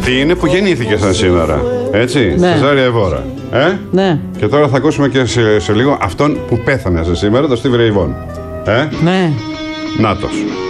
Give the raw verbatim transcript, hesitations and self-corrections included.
αυτή είναι που γεννήθηκε σαν σήμερα. Έτσι, Ναι. Σεζάρια Εβόρα. Ε? Ναι. Και τώρα θα ακούσουμε και σε, σε λίγο αυτόν που πέθανε σαν σήμερα, τον Stevie Ray Vaughan. Ε? Ναι. Νάτος.